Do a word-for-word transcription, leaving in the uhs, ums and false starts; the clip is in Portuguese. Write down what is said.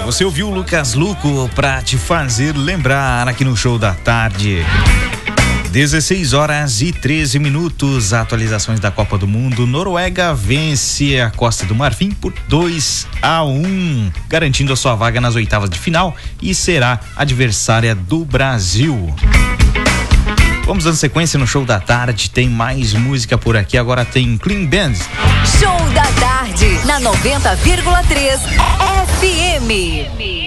Você ouviu o Lucas Luco pra te fazer lembrar aqui no Show da Tarde. dezesseis horas e treze minutos, atualizações da Copa do Mundo. Noruega vence a Costa do Marfim por dois a um, garantindo a sua vaga nas oitavas de final e será adversária do Brasil. Vamos dando sequência no Show da Tarde, tem mais música por aqui, agora tem Clean Band. Show da Tarde, na noventa vírgula três F M.